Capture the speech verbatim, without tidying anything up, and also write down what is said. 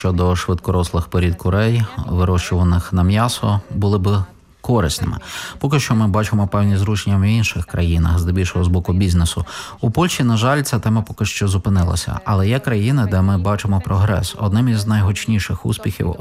щодо швидкорослих порід курей, вирощуваних на м'ясо, були б корисними. Поки що ми бачимо певні зрушення в інших країнах, здебільшого з боку бізнесу. У Польщі, на жаль, ця тема поки що зупинилася. Але є країни, де ми бачимо прогрес. Одним із найгучніших успіхів